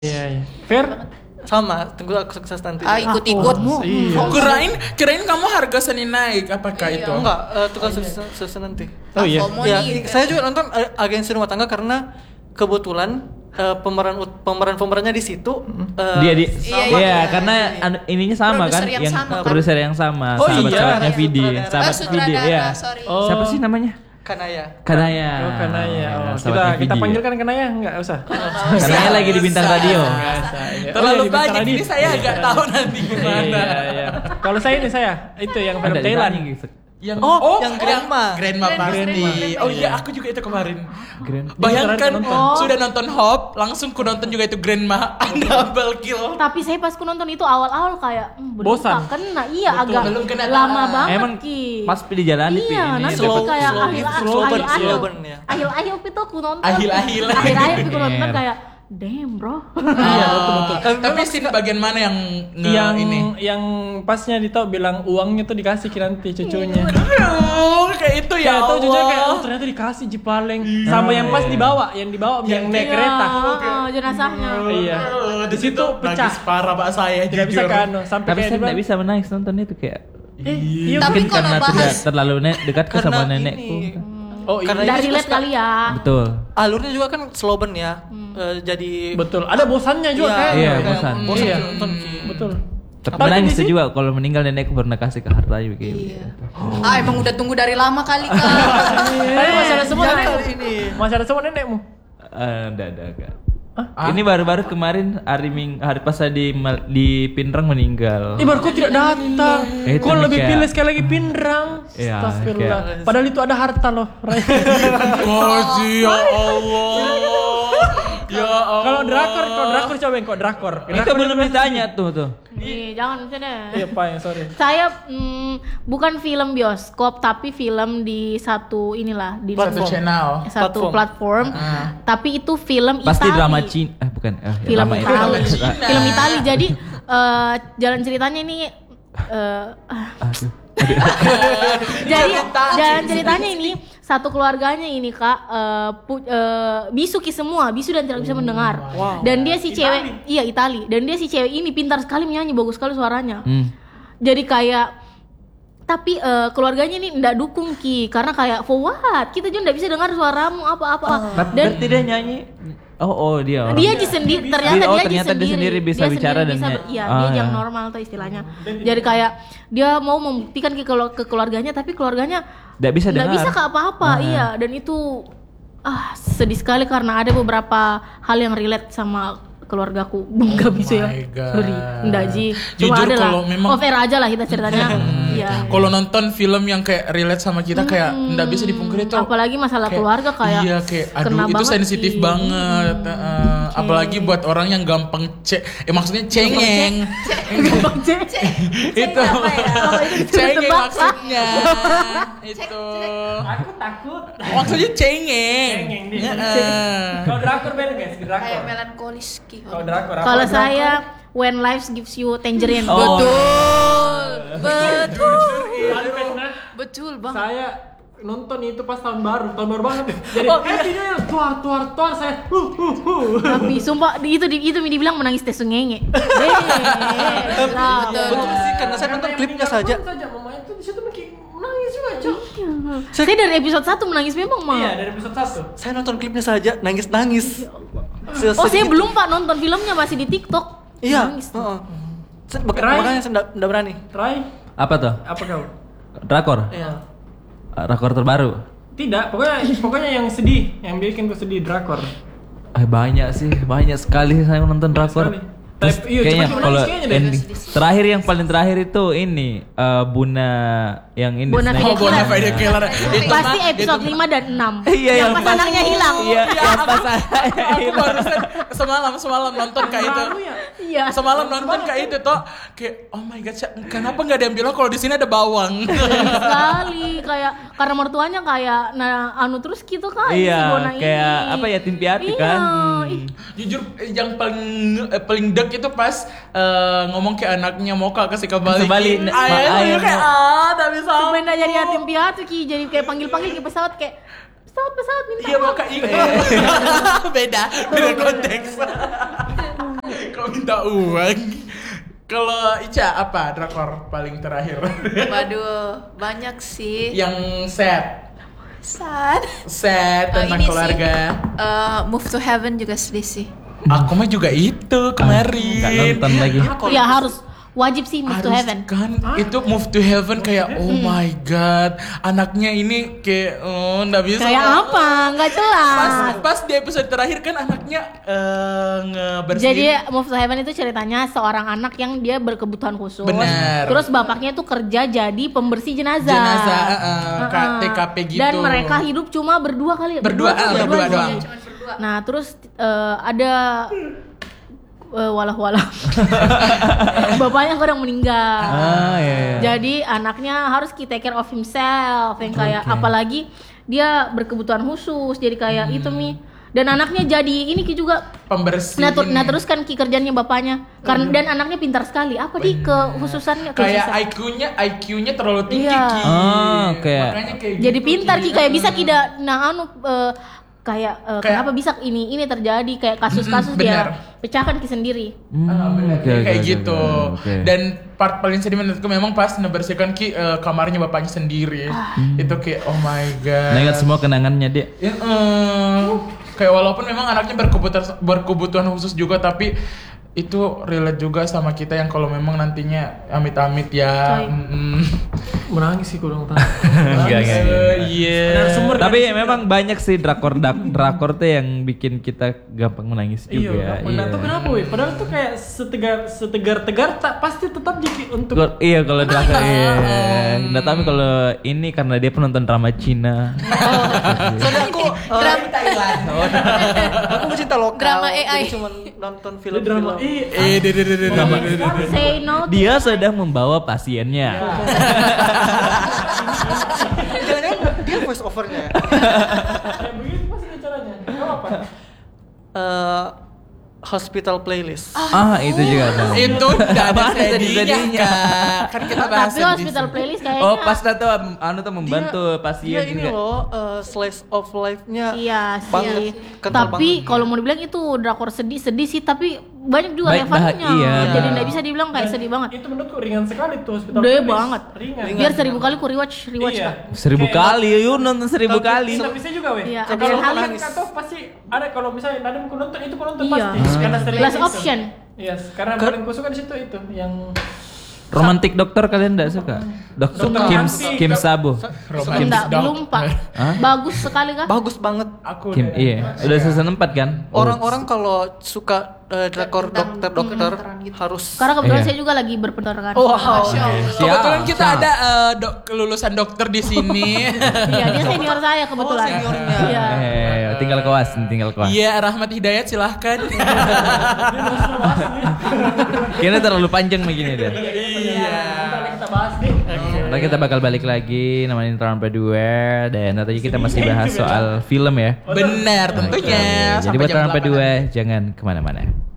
Iya. Fair? Sama, tunggu aku sukses nanti. Ikut-ikut. Iya. Kirain kamu harga seni naik, apakah itu? Enggak, tunggu sukses nanti. Oh iya. Ya, saya juga nonton Agensi Rumah Tangga karena kebetulan pemerannya di situ Iya, karena ininya sama kan, yang produser yang sama, sahabat-sahabatnya Vidi, sahabat Vidi ya. Siapa sih namanya? Kanaya. Oh, Kanaya. Kita panggilkan Kanaya enggak usah. Kanaya lagi di Bintang Radio. Terlalu banyak ini saya agak tahu nanti gimana. Iya. Kalau saya itu yang film Thailand. Yang Grandma pasti. Oh iya, aku juga itu kemarin. Bayangkan sudah nonton Hop, langsung ku nonton juga itu Grandma Double Kill. Tapi saya pas ku nonton itu awal-awal kayak bosan. Kena lama banget. Emang pas pilih jalan itu. Iya, nanti kayak akhir-akhir itu ku nonton. Akhir-akhir aku nonton kayak damn bro. Iya betul. Tapi scene bagian mana yang ini? Yang pasnya Dito bilang uangnya tuh dikasih ke nanti cucunya. Kayak itu ya. Kayak itu cucunya kayak ternyata dikasih Jipaleng. Sama yang pas dibawa, yang naik kereta. Jenazahnya. Iya. Di situ pecah parah Pak saya Tidak bisa jujur. kan sampai Tapi kayak saya tidak bisa menangis nonton itu kayak. Tapi Mungkin karena kalau tidak terlalu dekat sama nenekku. Oh iya. Karena dari relate kali ya. Betul. Alurnya juga kan slow burn ya. Jadi Betul. Ada bosannya juga kan. Iya, bosan. Iya. Nonton. Betul. Tapi nangis juga kalau meninggal nenekku pernah kasih ke harta juga gitu. Emang udah tunggu dari lama kali kan. Tapi masih ada semua nenekmu. kali ini. Masih ada semua nenekmu. Enggak. Ini baru-baru kemarin hari pas saya di Pinrang meninggal. Baru kau tidak datang. Itu Kau nih lebih kayak- pilih sekali lagi Pinrang. Iya, Astagfirullah. Padahal itu ada harta loh. Kasih ya Allah. Ya Allah. Kalau drakor coba kok drakor. Itu belum ditanya tuh. Jangan misalnya. Iya Pak, sorry. Saya bukan film bioskop tapi film di satu di Satu channel. satu platform. Tapi itu film Pasti Itali. drama Cina. Bukan. Film drama Itali. Cina. Film Itali. Jadi jalan ceritanya ini jadi jalan ceritanya ini satu keluarganya ini Kak bisu dan tidak bisa mendengar. Dan dia si cewek Itali. Dan dia si cewek ini pintar sekali menyanyi, bagus sekali suaranya. Jadi kayak tapi keluarganya ini ndak dukung karena kayak for what? Kita juga ndak bisa dengar suaramu apa-apa. Dan berarti dia nyanyi. Dia orang. dia sendiri ternyata dia sendiri bisa bicara dan dia yang normal tuh istilahnya. Jadi kayak dia mau membuktikan ke keluarganya tapi keluarganya nggak bisa ke apa-apa. Iya, dan itu sedih sekali karena ada beberapa hal yang relate sama keluargaku. Nggak bisa ya. Sorry, enggak Ji. Cuma Jujur ada lah. kalau memang Off air aja lah kita ceritanya. Iya. Kalau nonton film yang kayak relate sama kita kayak nggak bisa dipungkiri tuh. Apalagi masalah keluarga kayak iya kayak kena itu banget sensitif sih. banget. Apalagi buat orang yang gampang maksudnya cengeng. Itu cengeng maksudnya. Itu. Aku takut. Maksudnya cengeng. Kalau drakor beda guys, drakor. Kayak melankolis gitu. Kalau drakor. Kalau saya When Life Gives You Tangerine. Betul banget. Saya nonton itu pas tahun baru banget. Jadi videonya tuar saya. Tapi sumpah itu dibilang menangis tesungenge. Betul sih karena saya nonton klipnya saja. Mama itu di situ menangis juga, Cok. Saya dari episode 1 menangis memang, Ma. Iya, dari episode 1. Saya nonton klipnya saja nangis. Saya belum Pak nonton filmnya, masih di TikTok. Iya. Nangis. Makanya saya enggak berani. Try. Apa tuh? Apa kau? Drakor. Iya. Drakor terbaru. Tidak, pokoknya yang sedih, yang bikin gue sedih drakor. Banyak sekali saya nonton drakor. Terus kayaknya kalau ending terakhir yang paling terakhir itu ini Buna yang ini Buna Snake. Bona Fide Killer. Pasti episode 5 dan 6. Iya, yang pas anaknya hilang. Iya, yang pas Aku barusan semalam nonton kayak itu. Iya. Semalam nonton kayak itu toh kayak oh my god, kenapa nggak ada yang bilang kalau di sini ada bawang? Sekali kayak karena mertuanya kayak terus gitu kan si Iya, Bona kayak ini. apa ya tim piatu Iya. kan. Jujur yang paling dek itu pas ngomong ke anaknya mau kasih kembali. Ayah kayak tak bisa. Sebenarnya jadi yatim piatu jadi kayak panggil ke pesawat kayak pesawat minta Iya mau beda konteks. minta uang. Kalau Ica apa drakor paling terakhir? Waduh, banyak sih. Yang sad tentang Ini keluarga. Sih, Move to Heaven juga sedih sih. Aku mah juga itu kemarin. Nggak nonton lagi. Ya harus wajib sih Move to Harus Heaven. kan itu Move to Heaven kayak oh my god, anaknya ini kayak nggak bisa. Kayak apa? Nggak jelas. Pas di episode terakhir kan anaknya ngebersihin. Jadi Move to Heaven itu ceritanya seorang anak yang dia berkebutuhan khusus. Benar. Terus bapaknya tuh kerja jadi pembersih jenazah. TKP gitu. Dan mereka hidup cuma berdua kali. Berdua sih. doang. Nah terus ada walah-walah. Bapaknya kadang meninggal. Iya. Jadi anaknya harus take care of himself. Yang kayak apalagi dia berkebutuhan khusus. Jadi kayak itu Mi. Dan anaknya jadi ini Ki juga Pembersih. Nah terus kan Ki kerjanya bapaknya. Karena dan anaknya pintar sekali. Apa di kekhususannya? Kayak kekhususan? IQ-nya terlalu tinggi Iya. Ki. Kayak Makanya kayak Jadi gitu, pintar Ki kayak bisa Ki Kayak- kenapa bisa ini terjadi kayak kasus-kasus benar. dia pecahkan Ki sendiri. Kayak gitu. Oke. Dan part paling sedih menurutku memang pas ngebersihkan Ki kamarnya bapaknya sendiri. Itu kayak oh my god. Nah, ingat semua kenangannya dia. Ya, kayak walaupun memang anaknya berkebutuhan khusus juga tapi itu relate juga sama kita yang kalau memang nantinya amit-amit ya. Menangis sih kurang tahu. Enggak. Iya. Narasumber Tapi kan memang banyak sih drakor tuh yang bikin kita gampang menangis juga. Iya, nah tuh kenapa weh? Padahal tuh kayak setegar pasti tetap jadi untuk Iya kalau drakor iya. Nah tapi kalau ini karena dia penonton drama Cina. Soalnya aku Drama Thailand. aku pecinta lokal. Drama AI. Jadi cuma nonton drama. film-film. Drama. Say no. Dia sedang membawa pasiennya. Jangan-jangan dia voice overnya. Kayak begitu pasti caranya. Apa? Hospital Playlist. Itu juga ada. Itu udah ada sedih-sedihnya. sedihnya Kak. Kan kita bahas Tapi hospital playlist kayaknya. Oh pas tuh tuh membantu pasien Dia ini juga. loh slice of life-nya. Iya banget, sih. kental Tapi banget. kalau mau dibilang itu drakor sedih sih tapi banyak juga Baik, levelnya. iya. Jadi nggak bisa dibilang kayak sedih banget. Itu menurutku ringan sekali tuh hospital. Gede playlist. banget. Ringan. Biar 1000 kali ku rewatch Iya. Kak. 1000 kali, yuk nonton 1000 kali. Tapi saya juga weh. Iya, Kalau ada kalian nangis. kata pasti ada kalau misalnya Nadem ku nonton itu ku nonton Iya. pasti. Karena sering Last itu. option. Iya, karena paling ku suka di situ itu yang Romantik dokter kalian enggak suka? Dokter Kim Sabo. Enggak, belum Pak. Bagus sekali Kak. Bagus banget. Aku Kim, iya. Udah season 4 kan? Orang-orang kalau suka drakor Tentang dokter-dokter kedokteran gitu. harus Karena kebetulan Iya. saya juga lagi berpendarakan. kebetulan kita ada kelulusan dokter di sini. Iya, dia senior saya kebetulan. seniornya. Iya. Tinggal koas. Iya, Rahmat Hidayat silahkan. Kayaknya terlalu panjang begini deh. Iya. Ntar kita bahas nih. Nanti kita bakal balik lagi namanya Intern Pedue dan nanti kita masih bahas soal film ya. Benar tentunya. Jadi Sampai buat jam Intern 8. Pedue jangan kemana-mana.